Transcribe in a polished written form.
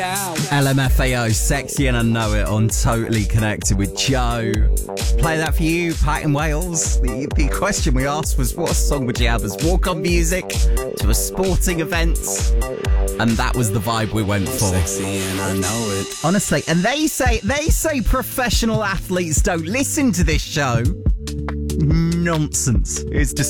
LMFAO, Sexy and I Know It on Totally Connected with Joe. Play that for you, Pat in Wales. The question we asked was, what song would you have as walk-on music to a sporting event? And that was the vibe we went for. Sexy and I know it. Honestly, and they say professional athletes don't listen to this show. Nonsense. It's just